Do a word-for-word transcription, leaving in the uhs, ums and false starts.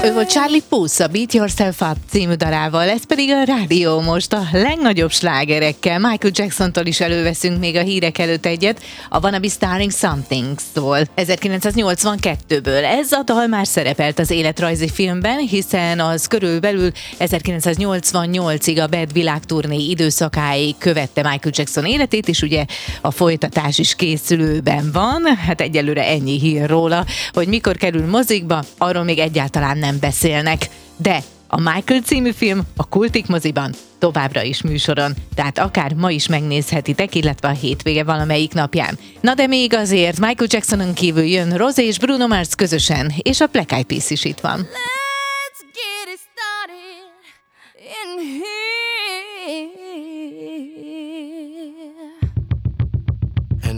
Ő volt Charlie Puth a Beat Yourself Up című dalával, ez pedig a rádió most a legnagyobb slágerekkel. Michael Jacksontól is előveszünk még a hírek előtt egyet, a Wanna Be Starting Something-tól ezerkilencszáznyolcvankettőből. Ez a dal már szerepelt az életrajzi filmben, hiszen az körülbelül ezerkilencszáznyolcvannyolcig a Bad világturné időszakáig követte Michael Jackson életét, és ugye a folytatás is készülőben van. Hát egyelőre ennyi hír róla, hogy mikor kerül mozikba, arról még egyáltalán nem beszélnek. De a Michael című film a Kultik moziban továbbra is műsoron, tehát akár ma is megnézhetitek, illetve a hétvége valamelyik napján. Na de még azért Michael Jacksonon kívül jön Rosé és Bruno Mars közösen, és a Black Eyed Peas is itt van.